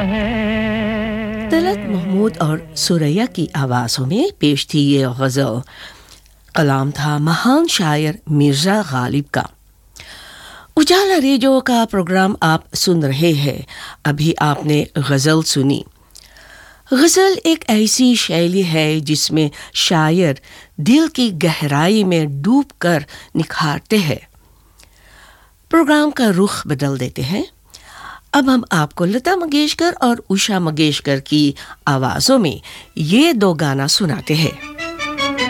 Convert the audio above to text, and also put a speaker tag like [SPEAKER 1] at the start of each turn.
[SPEAKER 1] तलत महमूद और सुरैया की आवाज़ों में पेश थी ये गज़ल। कलाम था महान शायर मिर्ज़ा गालिब का। उजाला रेडियो का प्रोग्राम आप सुन रहे हैं। अभी आपने गज़ल सुनी। गज़ल एक ऐसी शैली है जिसमें शायर दिल की गहराई में डूबकर निखारते हैं। प्रोग्राम का रुख बदल देते हैं। अब हम आपको लता मंगेशकर और उषा मंगेशकर की आवाज़ों में ये दो गाना सुनाते हैं।